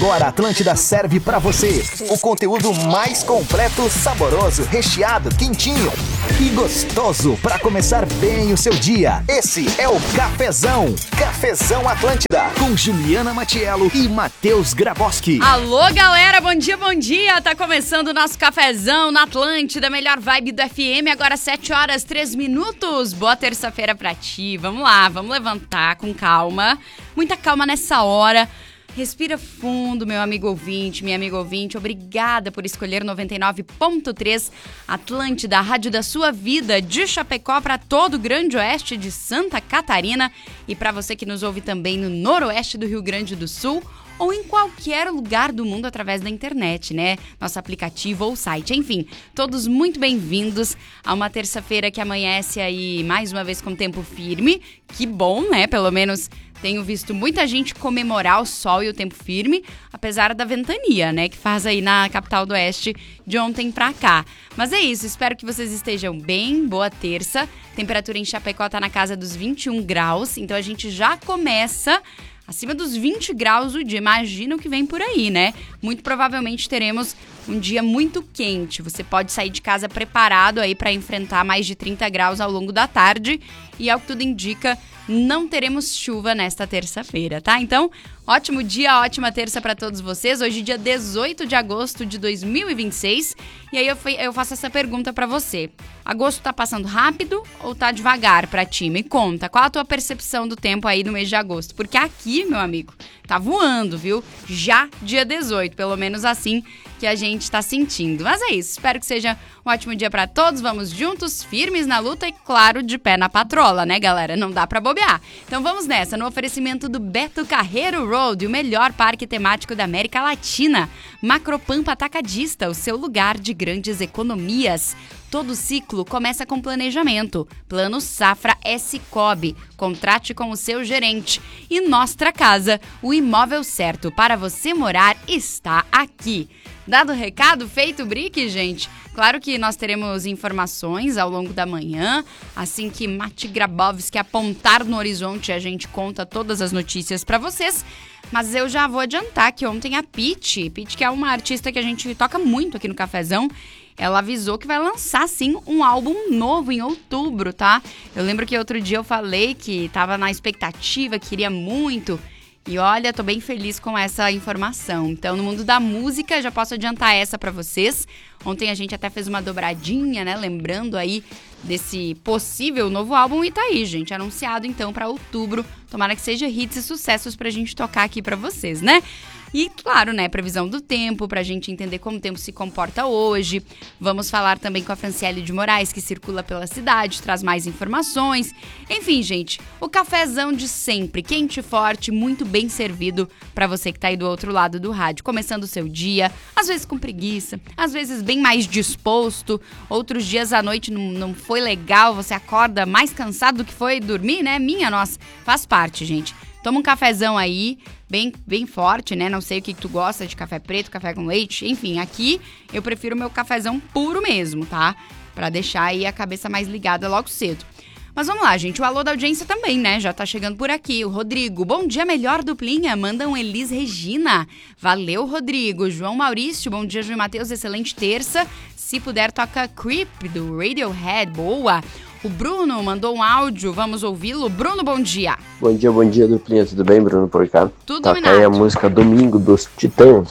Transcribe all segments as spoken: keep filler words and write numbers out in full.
Agora a Atlântida serve pra você o conteúdo mais completo, saboroso, recheado, quentinho e gostoso pra começar bem o seu dia. Esse é o Cafezão. Cafezão Atlântida com Juliana Matiello e Matheus Graboski. Alô, galera, bom dia, bom dia. Tá começando o nosso Cafezão na Atlântida, melhor vibe do F M. Agora sete horas, três minutos. Boa terça-feira pra ti. Vamos lá, vamos levantar com calma. Muita calma nessa hora. Respira fundo, meu amigo ouvinte, minha amiga ouvinte. Obrigada por escolher noventa e nove ponto três Atlântida, a rádio da sua vida, de Chapecó para todo o Grande Oeste de Santa Catarina e para você que nos ouve também no Noroeste do Rio Grande do Sul ou em qualquer lugar do mundo através da internet, né? Nosso aplicativo ou site. Enfim, todos muito bem-vindos a uma terça-feira que amanhece aí mais uma vez com tempo firme. Que bom, né? Pelo menos tenho visto muita gente comemorar o sol e o tempo firme, apesar da ventania, né? Que faz aí na capital do Oeste de ontem pra cá. Mas é isso, espero que vocês estejam bem. Boa terça. Temperatura em Chapecó tá na casa dos vinte e um graus, então a gente já começa acima dos vinte graus o dia. Imagina o que vem por aí, né? Muito provavelmente teremos um dia muito quente. Você pode sair de casa preparado aí para enfrentar mais de trinta graus ao longo da tarde. E ao que tudo indica, não teremos chuva nesta terça-feira, tá? Então, ótimo dia, ótima terça para todos vocês. Hoje, dia dezoito de agosto de dois mil e vinte e seis. E aí eu, eu faço essa pergunta para você. Agosto tá passando rápido ou tá devagar pra ti? Me conta, qual a tua percepção do tempo aí no mês de agosto? Porque aqui, meu amigo, tá voando, viu? Já dia dezoito, pelo menos assim que a gente tá sentindo. Mas é isso, espero que seja um ótimo dia pra todos. Vamos juntos, firmes na luta e, claro, de pé na patrola, né, galera? Não dá pra bobear. Então vamos nessa, no oferecimento do Beto Carreiro Road, o melhor parque temático da América Latina. Macropampa Atacadista, o seu lugar de grandes economias. Todo ciclo começa com planejamento. Plano Safra Cicobi. Contrate com o seu gerente. E Nostra Casa, o imóvel certo para você morar, está aqui. Dado o recado, feito o brique, gente? Claro que nós teremos informações ao longo da manhã. Assim que Mati Grabowski apontar no horizonte, a gente conta todas as notícias para vocês. Mas eu já vou adiantar que ontem a Pitty, Pitty que é uma artista que a gente toca muito aqui no Cafezão, ela avisou que vai lançar, sim, um álbum novo em outubro, tá? Eu lembro que outro dia eu falei que tava na expectativa, queria muito. E olha, tô bem feliz com essa informação. Então, no mundo da música, já posso adiantar essa pra vocês. Ontem a gente até fez uma dobradinha, né? Lembrando aí desse possível novo álbum. E tá aí, gente. Anunciado, então, pra outubro. Tomara que seja hits e sucessos pra gente tocar aqui pra vocês, né? E, claro, né, previsão do tempo, pra gente entender como o tempo se comporta hoje. Vamos falar também com a Franciele de Moraes, que circula pela cidade, traz mais informações. Enfim, gente, o cafezão de sempre, quente e forte, muito bem servido pra você que tá aí do outro lado do rádio. Começando o seu dia, às vezes com preguiça, às vezes bem mais disposto. Outros dias à noite não, não foi legal, você acorda mais cansado do que foi dormir, né? Minha nossa, faz parte, gente. Toma um cafezão aí, bem, bem forte, né? Não sei o que tu gosta de café preto, café com leite. Enfim, aqui eu prefiro o meu cafezão puro mesmo, tá? Pra deixar aí a cabeça mais ligada logo cedo. Mas vamos lá, gente. O alô da audiência também, né? Já tá chegando por aqui. O Rodrigo, bom dia, melhor duplinha. Manda um Elis Regina. Valeu, Rodrigo. João Maurício, bom dia, João Matheus. Excelente terça. Se puder, toca Creep, do Radiohead. Boa. O Bruno mandou um áudio, vamos ouvi-lo. Bruno, bom dia. Bom dia, bom dia, duplinha. Tudo bem, Bruno, por cá? Tudo Toca dominado. aí a música Domingo dos Titãs.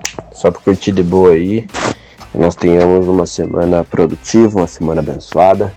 Só pra curtir de boa aí. Nós tenhamos uma semana produtiva, uma semana abençoada.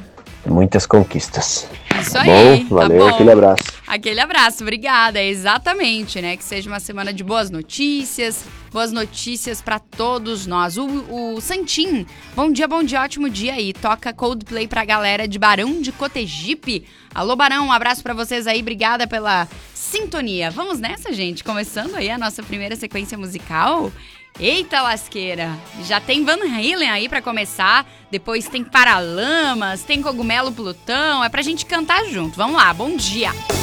Muitas conquistas. Isso Tá aí. bom? Valeu, tá bom. aquele abraço. Aquele abraço, obrigada. Exatamente, né? Que seja uma semana de boas notícias. Boas notícias pra todos nós. O, o Santim, bom dia, bom dia, ótimo dia aí. Toca Coldplay pra galera de Barão de Cotegipe. Alô, Barão, um abraço pra vocês aí. Obrigada pela sintonia. Vamos nessa, gente. Começando aí a nossa primeira sequência musical. Eita lasqueira, já tem Van Halen aí pra começar, depois tem Paralamas, tem Cogumelo Plutão, é pra gente cantar junto. Vamos lá, bom dia!